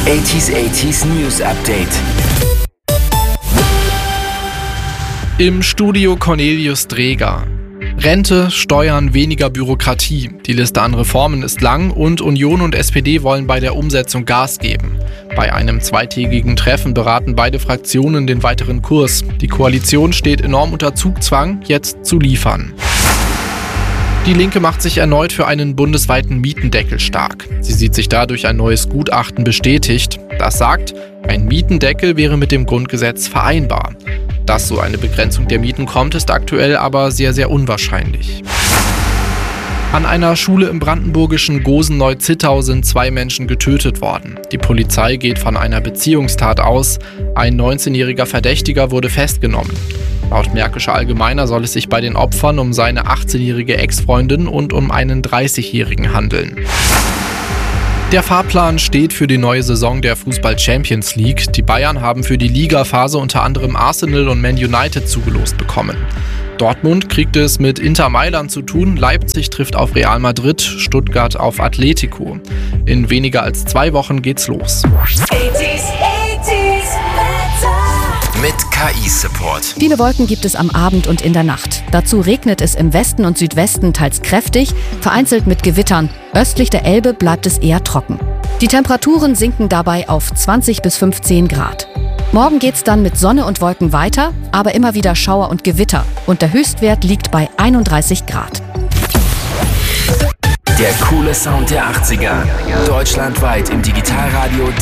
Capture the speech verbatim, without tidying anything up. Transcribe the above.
achtziger achtziger News Update. Im Studio Cornelius Dreger. Rente, Steuern, weniger Bürokratie. Die Liste an Reformen ist lang und Union und S P D wollen bei der Umsetzung Gas geben. Bei einem zweitägigen Treffen beraten beide Fraktionen den weiteren Kurs. Die Koalition steht enorm unter Zugzwang, jetzt zu liefern. Die Linke macht sich erneut für einen bundesweiten Mietendeckel stark. Sie sieht sich dadurch ein neues Gutachten bestätigt. Das sagt, ein Mietendeckel wäre mit dem Grundgesetz vereinbar. Dass so eine Begrenzung der Mieten kommt, ist aktuell aber sehr, sehr unwahrscheinlich. An einer Schule im brandenburgischen Gosen-Neu-Zittau sind zwei Menschen getötet worden. Die Polizei geht von einer Beziehungstat aus. Ein neunzehnjähriger Verdächtiger wurde festgenommen. Laut Märkischer Allgemeiner soll es sich bei den Opfern um seine achtzehnjährige Ex-Freundin und um einen dreißigjährigen handeln. Der Fahrplan steht für die neue Saison der Fußball-Champions League. Die Bayern haben für die Ligaphase unter anderem Arsenal und Man United zugelost bekommen. Dortmund kriegt es mit Inter Mailand zu tun, Leipzig trifft auf Real Madrid, Stuttgart auf Atletico. In weniger als zwei Wochen geht's los. Mit K I-Support. Viele Wolken gibt es am Abend und in der Nacht. Dazu regnet es im Westen und Südwesten teils kräftig, vereinzelt mit Gewittern. Östlich der Elbe bleibt es eher trocken. Die Temperaturen sinken dabei auf zwanzig bis fünfzehn Grad. Morgen geht's dann mit Sonne und Wolken weiter, aber immer wieder Schauer und Gewitter. Und der Höchstwert liegt bei einunddreißig Grad. Der coole Sound der achtziger. Deutschlandweit im Digitalradio